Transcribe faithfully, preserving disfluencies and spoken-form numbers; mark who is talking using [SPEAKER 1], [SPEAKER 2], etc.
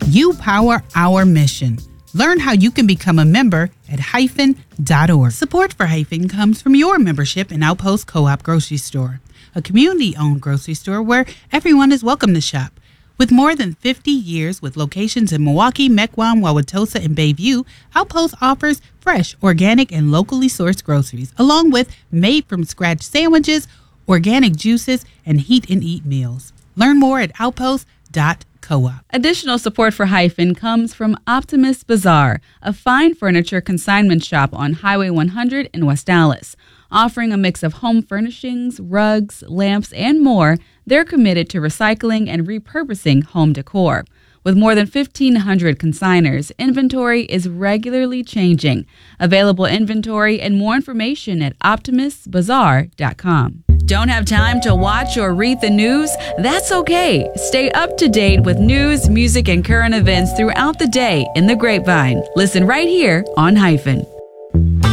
[SPEAKER 1] You power our mission. Learn how you can become a member at hyphen dot org. Support for Hyphen comes from your membership in Outpost Co-op Grocery Store, a community-owned grocery store where everyone is welcome to shop. With more than fifty years with locations in Milwaukee, Mequon, Wauwatosa, and Bayview, Outpost offers fresh, organic, and locally sourced groceries, along with made-from-scratch sandwiches, organic juices, and heat-and-eat meals. Learn more at outpost dot co-op.
[SPEAKER 2] Additional support for Hyphen comes from Optimist Bazaar, a fine furniture consignment shop on Highway one hundred in West Dallas. Offering a mix of home furnishings, rugs, lamps, and more, they're committed to recycling and repurposing home decor. With more than fifteen hundred consigners, inventory is regularly changing. Available inventory and more information at optimist bazaar dot com. Don't have time to watch or read the news? That's okay. Stay up to date with news, music, and current events throughout the day in the Grapevine. Listen right here on Hyphen.